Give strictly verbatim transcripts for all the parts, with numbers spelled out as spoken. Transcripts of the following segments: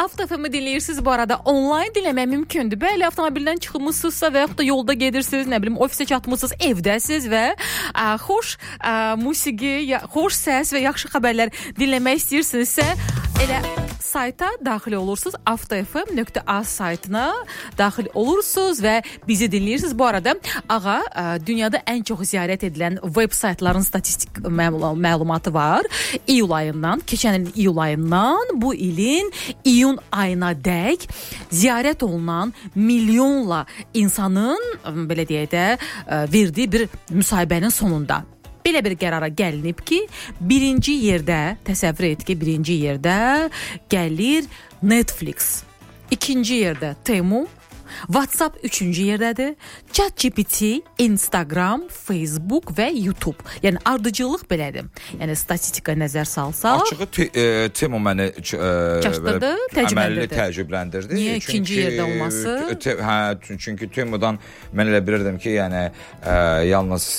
Avto F M-i dinləyirsiniz. Bu arada onlayn dinləmək mümkündür. Bəli, avtomobildən çıxmısınızsa və yaxud da yolda gedirsiniz, nə bilim, ofisə çatmısınız, evdəsiz və ə, xoş ə, musiqi, ya, xoş səs və yaxşı xəbərlər dinləmək istəyirsinizsə, elə sayta daxil olursunuz. avto f m nöqtə a saytına daxil olursunuz və bizi dinləyirsiniz. Bu arada ağa ə, dünyada ən çox ziyarət edilən veb saytların statistik məlumatı var. İyul ayından, keçən ilin iyul ayından bu ilin iyun ayına dək ziyarət olunan milyonla insanın, belə deyək də, verdiyi bir müsahibənin sonunda belə bir qərara gəlinib ki, birinci yerdə, təsəvvür et ki, birinci yerdə gəlir Netflix, ikinci yerdə Temu, WhatsApp üçüncü yerdədir, ChatGPT, Instagram, Facebook və YouTube. Yəni ardıcıllıq belədir. Yəni statistika nəzər salsaq. Açığı te, e, Temu məni e, çaşdırdı, təəccübləndirdi. təəccübləndirdi. Niyə çünki, ikinci yerdə olması? Te, hə, çünki Temudan mən elə bilirdim ki, yəni e, yalnız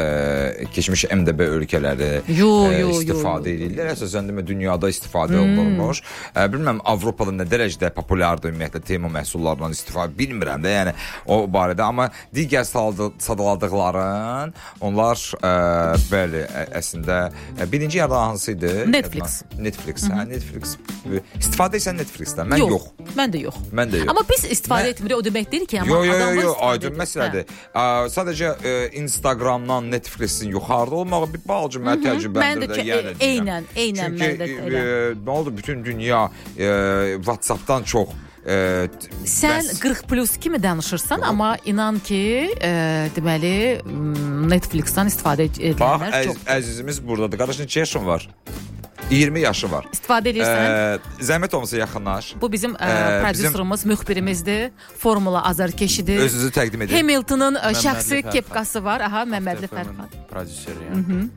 e, keçmiş M D B ölkələri yo, yo, e, istifadə edirlər. Əsasən demə dünyada istifadə hmm. olunmuş. E, bilməm Avropada nə dərəcədə populyardır ümumiyyətlə Temu məhsullarından istifadə bilmirəm də, yəni o barədə, amma digər sadaladıqların onlar ə, bəli, ə, əslində ə, birinci yerdə hansı idi? Netflix. Netflix, hə, Netflix. İstifadə etsən Netflixdən, mən yox. yox. Mən də yox. Mən də yox. Amma biz istifadə mən... etmirik, o demək deyil ki, amma yo, yo, adamlar yo, istifadə aydın məsələdir. Ə, sadəcə ə, Instagramdan Netflixin yuxarıda olmağı bir balaca mənə təəccübləndirdi. Yəni, eynən, eynən məndə də elə. Çünki nə oldu, bütün dünya ə, WhatsAppdan çox Ə, sən bəs... qırx plus kimi danışırsan, yox. Amma inan ki, ə, deməli Netflixdən istifadə edənlər Bax, çox. Bax, əzizimiz buradadır. Qardaş, neçə yaşın var? iyirmi yaşı var. İstifadə edirsən? Ə, zəhmət olmasa yaxınlaş. Bu bizim ə, prodüserimiz, bizim... müxbirimizdir. Formula azarkeşidir. Özünüzü təqdim edin. Hamilton'ın şəxsi kepkası var. Aha, Məmmədli Fərhad. Prodüseri.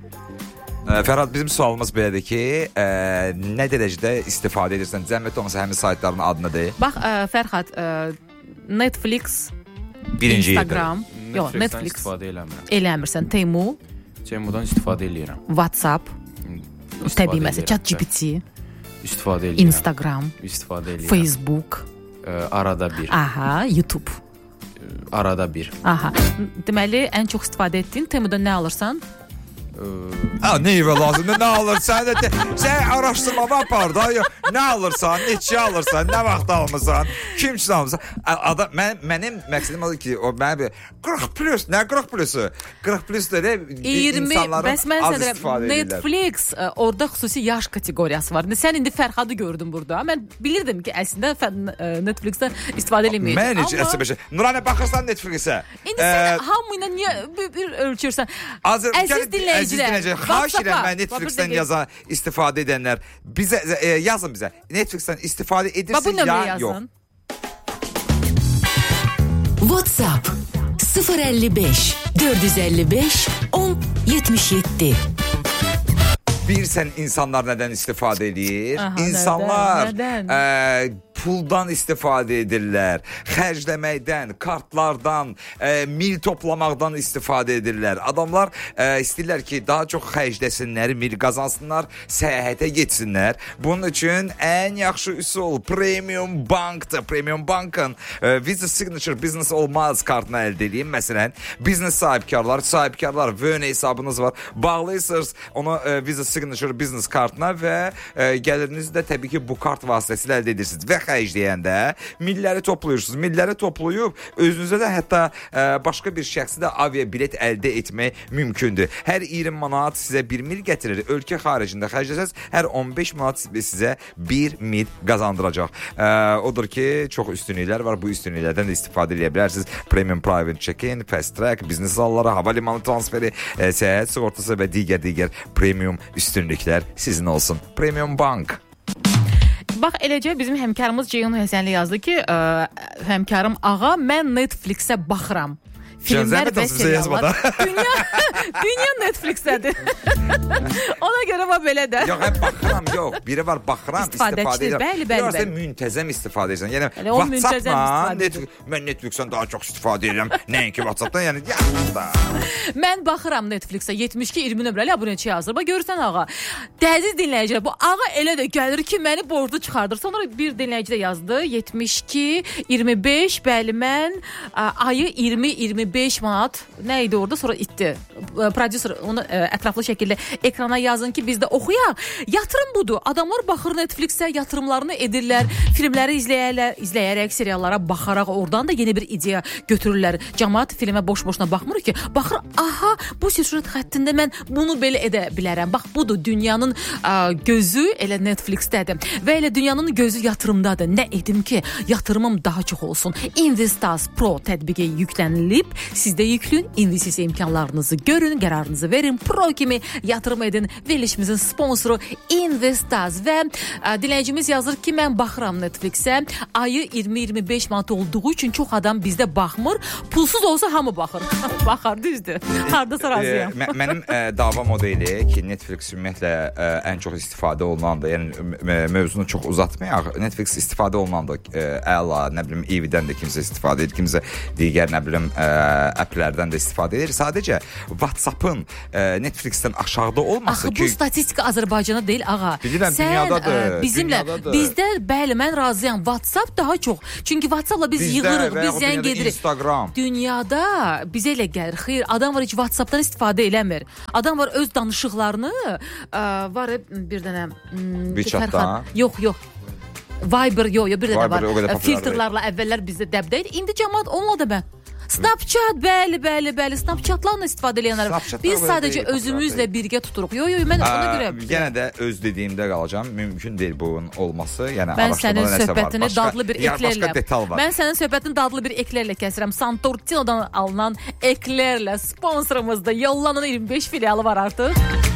Fərhad, bizim sualımız belədir ki, ə, nə dərəcədə istifadə edirsən? Zəhmət olmasa həmin saytların adını deyil. Bax, ə, Fərhad, ə, Netflix, birinci Instagram, yox, Netflix istifadə eləmirəm. Eləmirsən, Temu, Temudan istifadə edirəm. WhatsApp, təbii məsələ, ChatGPT, istifadə edirəm. Instagram, istifadə edirəm. Facebook, ə, arada bir. Aha, YouTube. Arada bir. Aha. Deməli, ən çox istifadə etdiyin Temudan nə alırsan? Ha, nə evə lazımdır, nə alırsan, sən araşdırma apar da, nə alırsan, neçə alırsan, nə vaxt almırsan, kim üçün almırsan. Adam, mən, mənim məqsədim odur ki, o mənə bir qırx plus, nə qırx plusu? qırx plus da insanların az istifadə edirlər. Netflix, orada xüsusi yaş kateqoriyası var. Sən indi Fərhadı gördün burada. Mən bilirdim ki, əslində Netflixdən istifadə eləməyəcək. Mən heç əsəbəşə. Nuranə, baxırsan Netflixə. İndi sən hamıyla niyə bir ölçürsən? Əziz dinləyicilər. Əziz dinləyicilər, xahiş edirəm mən Netflixdən yazan istifadə edənlər bizə e, yazın bizə. Netflixdən istifadə edirsən ya yox. WhatsApp sıfır əlli beş dörd yüz əlli beş on yetmiş yeddi. Bilirsən insanlar nədən istifadə edir? Aha, İnsanlar nədən? Nədən? E, puldan istifadə edirlər, xərcləməkdən, kartlardan, e, mil toplamaqdan istifadə edirlər. Adamlar e, istəyirlər ki, daha çox xərcləsinlər, mil qazansınlar, səyahətə getsinlər. Bunun üçün ən yaxşı üsul Premium Bankdır. Premium Bankın e, Visa Signature Business Olmaz kartını əldə edeyim. Məsələn, biznes sahibkarlar, sahibkarlar V N hesabınız var. Bağlayırsınız onu e, Visa Signature Business kartına və e, gəlirinizi də təbii ki, bu kart vasitəsilə əldə edirsiniz. Və xərcləyəndə milləri toplayırsınız. Milləri toplayıb özünüzə də hətta ə, başqa bir şəxsi də avia bilet əldə etmək mümkündür. Hər iyirmi manat sizə bir mil gətirir. Ölkə xaricində xərcləsəz hər on beş manat sizə bir mil qazandıracaq. Ə, odur ki, çox üstünlüklər var. Bu üstünlüklərdən də istifadə edə bilərsiniz. Premium Private Check-in, Fast Track, biznes zalları, hava limanı transferi, ə, səyahət sığortası və digər-digər premium üstünlüklər sizin olsun. Premium Bank. Bax, eləcə bizim həmkarımız Ceyhun Həsənli yazdı ki, ə, həmkarım ağa, mən Netflixə baxıram. filmlər və seriallar. Dünya, dünya Netflix'dədir. Ona görə var belə də. Yox, hep baxıram, yox. Biri var baxıram, istifadə edirəm. Bəli, bəli, Yoxsa bəli. müntəzəm istifadə edirəm. Yəni Elə o müntəzəm WhatsApp-dan, istifadə Netflix, mən Netflixdən daha çox istifadə edirəm. Nəinki WhatsApp-dan, yəni yaxında. Mən baxıram Netflixə yetmiş iki iyirmi nömrəli abunəçi yazır. Bax görürsən ağa. Dəziz dinləyicilər, bu ağa elə də gəlir ki, məni borclu çıxardır. Sonra bir dinləyici də yazdı. yetmiş iki iyirmi beş, bəli mən ə, ayı iyirmi iyirmi beş manat nə idi orada, sonra itdi. Prodüser onu ə, ətraflı şəkildə ekrana yazın ki, biz də oxuyaq. Yatırım budur. Adamlar baxır Netflixə, yatırımlarını edirlər, filmləri izləyərlər, izləyərək, seriallara baxaraq oradan da yeni bir ideya götürürlər. Cəmaət filmə boş-boşuna baxmır ki, baxır, aha, bu süjet xəttində mən bunu belə edə bilərəm. Bax, budur, dünyanın ə, gözü elə Netflixdədir və elə dünyanın gözü yatırımdadır. Nə edim ki, yatırımım daha çox olsun. Investaz Pro tətbiqi yüklənilib, siz də yüklün, investisiya imkanlarınızı görün, qərarınızı verin, Pro kimi yatırım edin. Verilişimizin sponsoru Investaz və ə, dinləyicimiz yazır ki, mən baxıram Netflixə, ayı iyirmi iyirmi beş manat olduğu üçün çox adam bizdə baxmır. Pulsuz olsa hamı baxır. Baxar, düzdür. Hardasa razıyam. E, mənim e, davam o deyil ki, Netflix ümumiyyətlə e, ən çox istifadə olunandır. Yəni mövzunu çox uzatmayaq. Netflix istifadə olunandır. E, əla, nə bilim, E V-dən də kimsə istifadə edir, kimsə digər nə bilim e, applərdən də istifadə edir. Sadəcə WhatsApp-ın e, Netflixdən aşağıda olması Axı, ki, bu statistika Azərbaycana deyil ağa. Bilirəm, sən, dünyadadır. Ə, bizimlə, Dünyadadır. bizdə bəli, mən razıyam. WhatsApp daha çox. Çünki WhatsApp-la biz bizdə yığırıq, və biz o zəng dünyada edirik. Instagram. Dünyada bizə elə gəlir. Xeyr, adam var heç WhatsApp-dan istifadə eləmir. Adam var öz danışıqlarını ə, var bir dənə WeChat-dan. Yox, yox. Viber, yox, yox, bir dənə Viber o qədər var. populyar Filtrlarla əvvəllər bizdə dəbdə idi. İndi cəmaət onunla da mən. Snapchat, bəli, bəli, bəli. Snapchatlarla istifadə edənlər. Biz sadəcə özümüzlə birgə tuturuq. Yox, yox, mən ona görə. Yenə də öz dediyimdə qalacağam. Mümkün deyil bunun olması. Yəni mən sənin araşdırmada nəsə var. söhbətini Başqa, dadlı bir ya, eklərlə. başqa detal var. Mən sənin söhbətini dadlı bir eklərlə kəsirəm. Santortino'dan alınan eklərlə sponsorumuzda yollanın iyirmi beş filialı var artıq.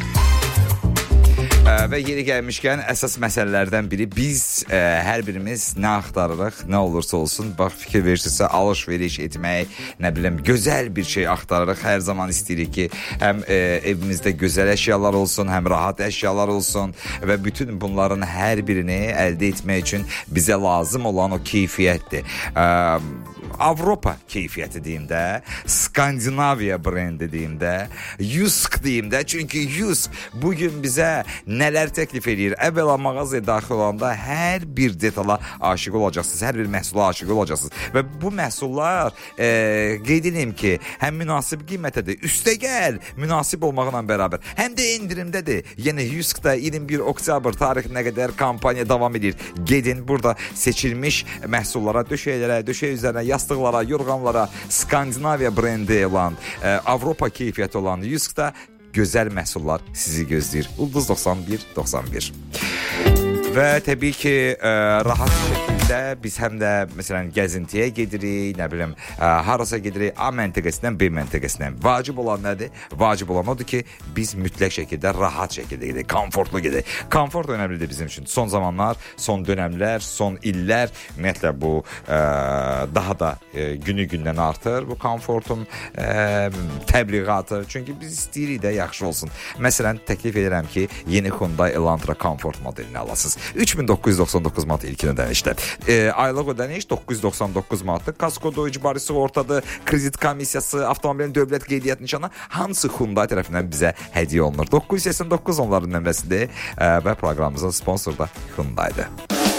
Və yeri gəlmişkən əsas məsələlərdən biri biz ə, hər birimiz nə axtarırıq, nə olursa olsun, bax fikir verirsinizsə alış-veriş etmək, nə bilim, gözəl bir şey axtarırıq. Hər zaman istəyirik ki, həm ə, evimizdə gözəl əşyalar olsun, həm rahat əşyalar olsun və bütün bunların hər birini əldə etmək üçün bizə lazım olan o keyfiyyətdir. Ə, Avropa keyfiyyəti deyim də, Skandinaviya brendi deyim də, Yusk deyim də. Çünki Yusk bugün bizə nələr təklif edir? Əvvəla mağazaya daxil olanda hər bir detala aşiq olacaqsınız, hər bir məhsula aşiq olacaqsınız. Və bu məhsullar e, qeyd edeyim ki, həm münasib qiymətədir, üstəgəl münasib olmaqla bərabər, həm də endirimdədir. Yəni Yuskda iyirmi bir oktyabr tarixinə qədər kampaniya davam edir. Gedin, burada seçilmiş məhsullara, döşəklərə, döşək üzərinə, yastıqlara, yorğanlara Skandinaviya brendi olan, e, Avropa keyfiyyəti olan Yuskda gözəl məhsullar sizi gözləyir. Ulduz doxsan bir doxsan bir. Və təbii ki, ə, rahat şəkildə biz həm də məsələn gəzintiyə gedirik, nə bilim, ə, harasa gedirik, A məntəqəsindən B məntəqəsinə. Vacib olan nədir? Vacib olan odur ki, biz mütləq şəkildə rahat şəkildə gedirik, komfortlu gedirik. Komfort önəmlidir bizim üçün. Son zamanlar, son dönəmlər, son illər ümumiyyətlə bu ə, daha da ə, günü-gündən artır. Bu komfortun ə, təbliğatı. Çünki biz istəyirik də yaxşı olsun. Məsələn, təklif edirəm ki, yeni Hyundai Elantra Comfort modelini alasınız. üç min doqquz yüz doxsan doqquz manat ilkin ödənişdə. E, aylıq ödəniş doqquz yüz doxsan doqquz manatdır. Kaskoda icbari sığortadır, kredit komissiyası, avtomobilin dövlət qeydiyyat nişanı hamısı Hyundai tərəfindən bizə hədiyyə olunur. doqquz yüz səksən doqquz onların nömrəsidir e, və proqramımızın sponsoru da Hyundai'dir.